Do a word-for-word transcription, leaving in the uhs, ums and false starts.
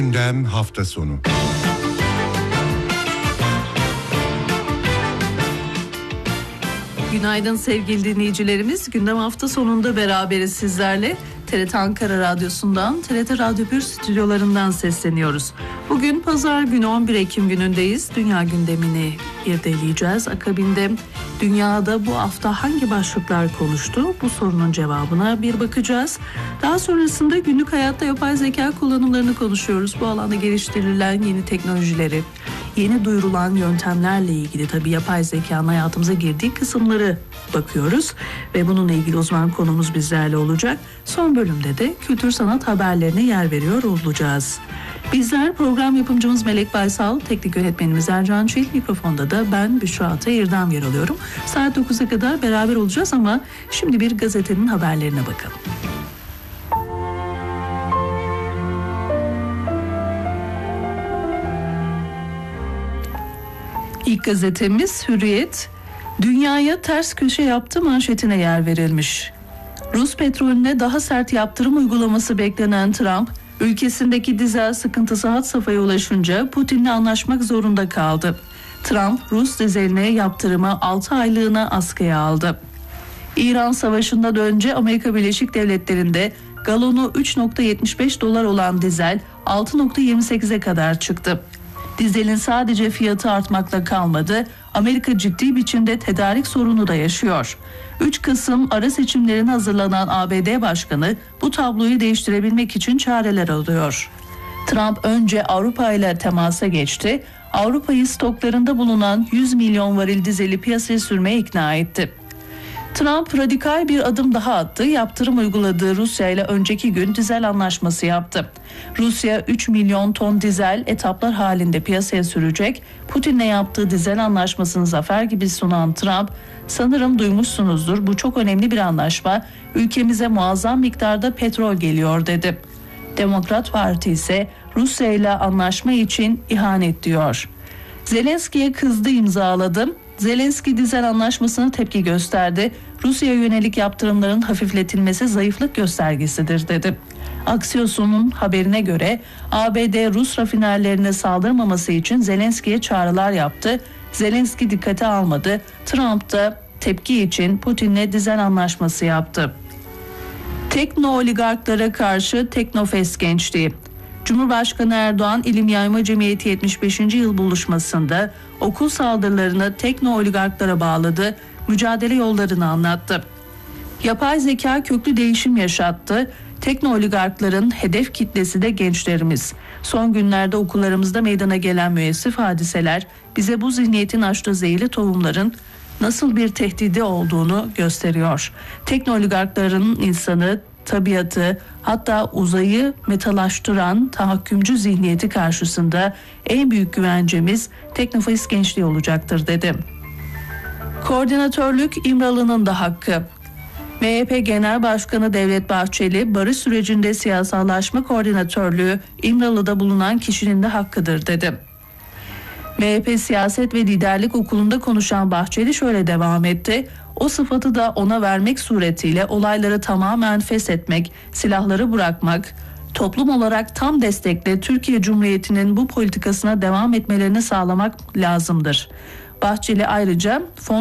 Gündem hafta sonu. Günaydın sevgili dinleyicilerimiz. Gündem hafta sonunda beraberiz sizlerle. T R T Ankara Radyosu'ndan, T R T Radyo bir stüdyolarından sesleniyoruz. Bugün Pazar günü on bir Ekim günündeyiz. Dünya gündemini irdeleyeceğiz. Akabinde dünyada bu hafta hangi başlıklar konuştu? Bu sorunun cevabına bir bakacağız. Daha sonrasında günlük hayatta yapay zeka kullanımlarını konuşuyoruz. Bu alanda geliştirilen yeni teknolojileri, yeni duyurulan yöntemlerle ilgili tabii yapay zekanın hayatımıza girdiği kısımları bakıyoruz. Ve bununla ilgili uzman konumuz bizlerle olacak. Son bölümde de kültür sanat haberlerine yer veriyor olacağız. Bizler program yapımcımız Melek Baysal, teknik yönetmenimiz Ercan Çelik, mikrofonda da ben Büşra Atayır'dan yer alıyorum. Saat dokuza kadar beraber olacağız ama şimdi bir gazetenin haberlerine bakalım. İlk gazetemiz Hürriyet. Dünyaya ters köşe yaptı manşetine yer verilmiş. Rus petrolüne daha sert yaptırım uygulaması beklenen Trump, ülkesindeki dizel sıkıntısı had safhaya ulaşınca Putin'le anlaşmak zorunda kaldı. Trump, Rus dizeline yaptırımı altı aylığına askıya aldı. İran Savaşı'ndan önce Amerika Birleşik Devletleri'nde galonu üç virgül yetmiş beş dolar olan dizel altı virgül yirmi sekize kadar çıktı. Dizelin sadece fiyatı artmakla kalmadı, Amerika ciddi biçimde tedarik sorunu da yaşıyor. üç Kasım ara seçimlerine hazırlanan A B D Başkanı bu tabloyu değiştirebilmek için çareler arıyor. Trump önce Avrupa ile temasa geçti, Avrupa'yı stoklarında bulunan yüz milyon varil dizeli piyasaya sürmeye ikna etti. Trump radikal bir adım daha attı, yaptırım uyguladığı Rusya ile önceki gün dizel anlaşması yaptı. Rusya üç milyon ton dizel etaplar halinde piyasaya sürecek. Putin'le yaptığı dizel anlaşmasını zafer gibi sunan Trump, sanırım duymuşsunuzdur, bu çok önemli bir anlaşma, ülkemize muazzam miktarda petrol geliyor dedi. Demokrat Parti ise Rusya ile anlaşma için ihanet diyor. Zelenski'ye kızdı, imzaladım. Zelenski dizel anlaşmasına tepki gösterdi. Rusya'ya yönelik yaptırımların hafifletilmesi zayıflık göstergesidir dedi. Axios'un haberine göre A B D Rus rafinerlerine saldırmaması için Zelenski'ye çağrılar yaptı. Zelenski dikkate almadı. Trump da tepki için Putin'le dizel anlaşması yaptı. Tekno oligarklara karşı Teknofest gençliği. Cumhurbaşkanı Erdoğan İlim Yayma Cemiyeti yetmiş beşinci yıl buluşmasında okul saldırılarını tekno oligarklara bağladı, mücadele yollarını anlattı. Yapay zeka köklü değişim yaşattı. Tekno oligarkların hedef kitlesi de gençlerimiz. Son günlerde okullarımızda meydana gelen müessif hadiseler bize bu zihniyetin açtığı zehirli tohumların nasıl bir tehdidi olduğunu gösteriyor. Tekno oligarkların insanı, tabiatı, hatta uzayı metalaştıran tahakkümcü zihniyeti karşısında en büyük güvencemiz Teknofest gençliği olacaktır dedi. Koordinatörlük İmralı'nın da hakkı. M H P Genel Başkanı Devlet Bahçeli, barış sürecinde siyasallaşma koordinatörlüğü İmralı'da bulunan kişinin de hakkıdır dedi. M H P Siyaset ve Liderlik Okulu'nda konuşan Bahçeli şöyle devam etti. O sıfatı da ona vermek suretiyle olayları tamamen feshetmek, silahları bırakmak, toplum olarak tam destekle Türkiye Cumhuriyeti'nin bu politikasına devam etmelerini sağlamak lazımdır. Bahçeli ayrıca fon